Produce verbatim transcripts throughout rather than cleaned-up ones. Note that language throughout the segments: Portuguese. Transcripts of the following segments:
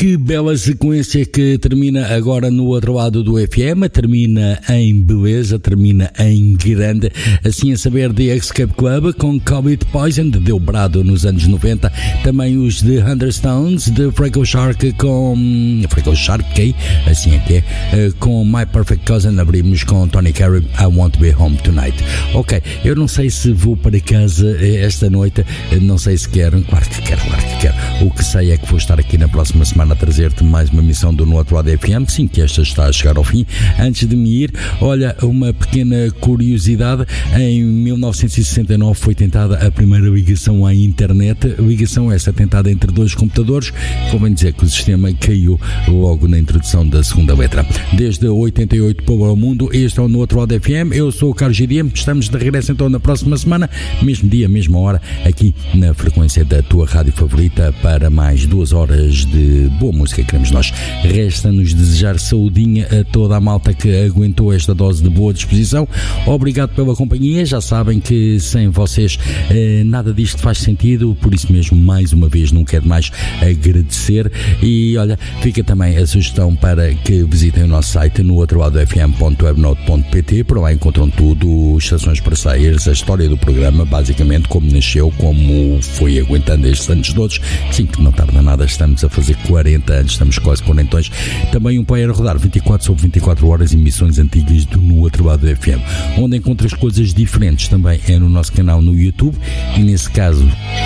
Que bela sequência que termina agora no outro lado do F M, termina em beleza, termina em grande, assim a saber de Escape Club com Covid Poison, de Deu Brado nos anos noventa, também os de Thunderstones, de Franco Shark com Franco Shark, assim é que é, com My Perfect Cousin. Abrimos com Tony Carey, I Want to Be Home Tonight. Ok, eu não sei se vou para casa esta noite, não sei se quero, claro que quero, claro que quero. O que sei é que vou estar aqui na próxima semana a trazer-te mais uma emissão do No Outro Lado F M, sim, que esta está a chegar ao fim. Antes de me ir, olha, uma pequena curiosidade: em mil novecentos e sessenta e nove foi tentada a primeira ligação à internet, ligação essa tentada entre dois computadores. Convém dizer que o sistema caiu logo na introdução da segunda letra. Desde oitenta e oito para o mundo, este é o No Outro Lado F M, eu sou o Carlos Giria, estamos de regresso então na próxima semana, mesmo dia, mesma hora, aqui na frequência da tua rádio favorita, para mais duas horas de boa música. Queremos nós. Resta-nos desejar saudinha a toda a malta que aguentou esta dose de boa disposição. Obrigado pela companhia. Já sabem que sem vocês eh, nada disto faz sentido, por isso mesmo, mais uma vez, não quero mais agradecer. E olha, fica também a sugestão para que visitem o nosso site no outro lado f m ponto webnote ponto p t. Por lá encontram tudo, estações parceiras, a história do programa, basicamente como nasceu, como foi aguentando estes anos todos. Sim, que não tarda nada, estamos a fazer quarenta anos, estamos quase quarentões. Também um player a rodar vinte e quatro sobre vinte e quatro horas, emissões antigas do No Outro Lado do F M, onde encontras coisas diferentes. Também é no nosso canal no YouTube, e nesse caso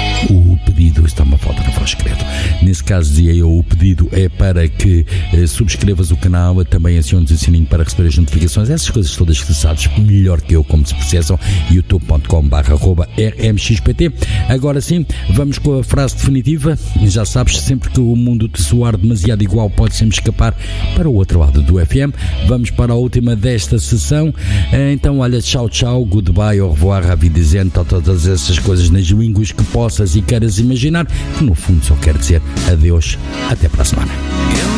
o pedido, está uma falta na voz, credo, nesse caso dizia eu, o pedido é para que eh, subscrevas o canal, também aciones o sininho para receber as notificações, essas coisas todas que sabes melhor que eu como se processam. youtube ponto com barra arroba r m x p t. Agora sim, vamos com a frase definitiva. Já sabes, sempre que o mundo te soar demasiado igual, pode sempre escapar para o outro lado do F M. Vamos para a última desta sessão. Então, olha, tchau, tchau, goodbye, au revoir, à wiedersehen, todas essas coisas nas línguas que possas e queiras imaginar, que no fundo só quer dizer adeus, até para a semana.